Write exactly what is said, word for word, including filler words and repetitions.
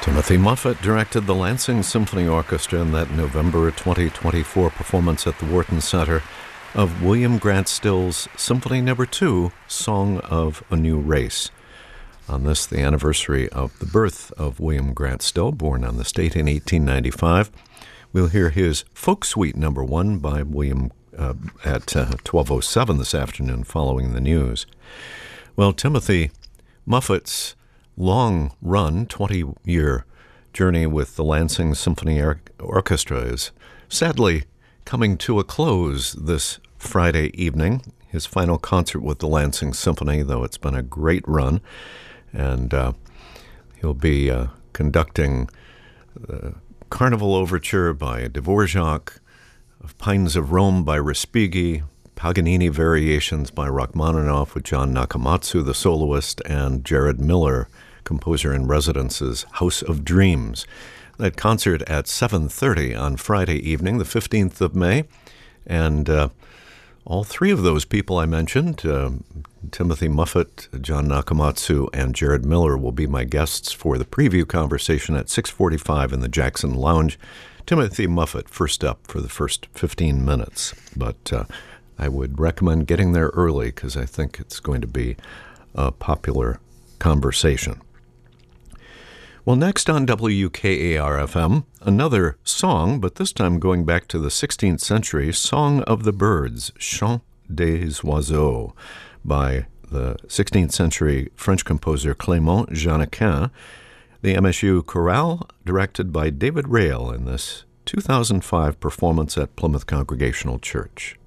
Timothy Muffet directed the Lansing Symphony Orchestra in that November twenty twenty-four performance at the Wharton Center of William Grant Still's Symphony Number two, Song of a New Race. On this, the anniversary of the birth of William Grant Still, born on this date in eighteen ninety-five, we'll hear his Folk Suite Number one by William uh, at uh, twelve oh seven this afternoon following the news. Well, Timothy Muffet's long-run, twenty-year journey with the Lansing Symphony Or- Orchestra is sadly coming to a close this Friday evening. His final concert with the Lansing Symphony, though it's been a great run, and uh, he'll be uh, conducting the Carnival Overture by Dvorak, Pines of Rome by Respighi, Paganini Variations by Rachmaninoff with John Nakamatsu, the soloist, and Jared Miller, composer-in-residence's House of Dreams. That concert at seven thirty on Friday evening, the fifteenth of May. And uh, all three of those people I mentioned, uh, Timothy Muffet, John Nakamatsu, and Jared Miller, will be my guests for the preview conversation at six forty-five in the Jackson Lounge. Timothy Muffet first up for the first fifteen minutes. But uh, I would recommend getting there early because I think it's going to be a popular conversation. Well, next on W K A R F M, another song, but this time going back to the sixteenth century, Song of the Birds, Chant des Oiseaux, by the sixteenth century French composer Clément Jeannequin, the M S U Chorale, directed by David Rael in this two thousand five performance at Plymouth Congregational Church.